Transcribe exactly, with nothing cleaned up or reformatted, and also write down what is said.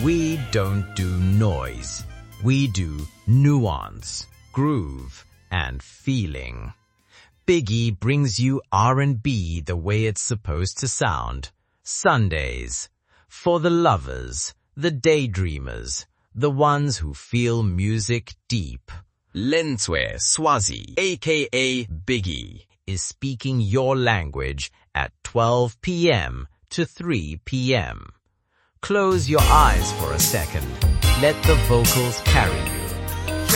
We don't do noise. We do nuance, groove, and feeling. Biggie brings you R and B the way it's supposed to sound. Sundays. For the lovers, the daydreamers, the ones who feel music deep. Lenswe Swazi, aka Biggie, is speaking your language at twelve p m to three p m Close your eyes for a second. Let the vocals carry you.